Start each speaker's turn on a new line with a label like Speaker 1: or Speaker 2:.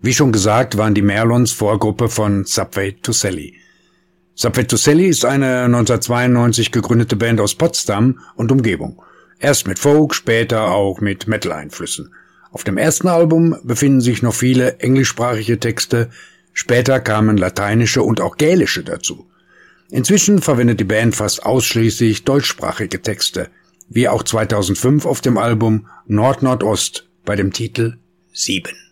Speaker 1: Wie schon gesagt, waren die Merlons Vorgruppe von Subway to Sally. Subway to Sally ist eine 1992 gegründete Band aus Potsdam und Umgebung. Erst mit Folk, später auch mit Metal-Einflüssen. Auf dem ersten Album befinden sich noch viele englischsprachige Texte, später kamen lateinische und auch gälische dazu. Inzwischen verwendet die Band fast ausschließlich deutschsprachige Texte, wie auch 2005 auf dem Album Nord-Nordost bei dem Titel 7.